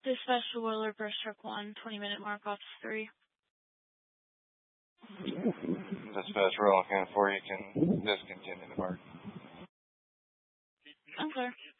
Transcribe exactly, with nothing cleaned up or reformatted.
Dispatch to Whirler, Burst Truck one, twenty minute mark off three. Dispatch, we're all accounted for. You can discontinue the mark. I'm clear.